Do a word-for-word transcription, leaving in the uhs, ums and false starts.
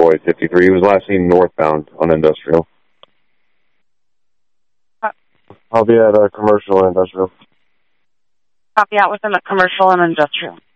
boy, fifty-three. He was last seen northbound on Industrial. I'll be at uh, Commercial and Industrial. Copy out within the Commercial and Industrial.